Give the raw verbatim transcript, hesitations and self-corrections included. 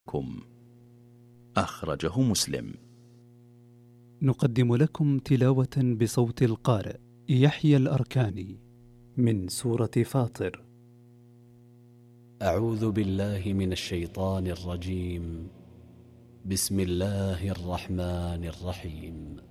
كم أخرجه مسلم. نقدم لكم تلاوة بصوت القارئ يحيى الأركاني من سورة فاطر. أعوذ بالله من الشيطان الرجيم. بسم الله الرحمن الرحيم.